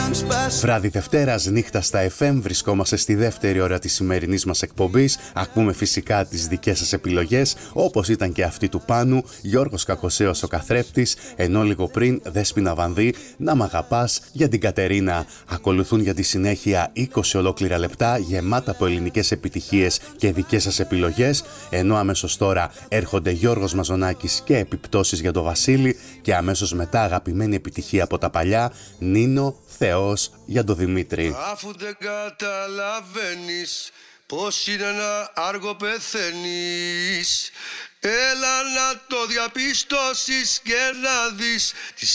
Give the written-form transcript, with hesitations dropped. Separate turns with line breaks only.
Βράδυ Δευτέρας, νύχτα στα FM, βρισκόμαστε στη δεύτερη ώρα της σημερινής μας εκπομπής. Ακούμε φυσικά τις δικές σας επιλογές, όπως ήταν και αυτή του Πάνου, Γιώργος Κακοσέος ο καθρέφτης, ενώ λίγο πριν Δέσποινα Βανδύ, Να μ' αγαπάς, για την Κατερίνα. Ακολουθούν για τη συνέχεια 20 ολόκληρα λεπτά γεμάτα από ελληνικές επιτυχίες και δικές σας επιλογές, ενώ αμέσως τώρα έρχονται Γιώργος Μαζονάκης και επιπτώσεις για το Βασίλη και αμέσως μετά αγαπημένη επιτυχία από τα παλιά, Νίνο, Θεός για τον Δημήτρη.
Αφού δεν καταλαβαίνεις πως είναι να άργο πεθαίνεις, έλα να το διαπιστώσεις και να δεις τις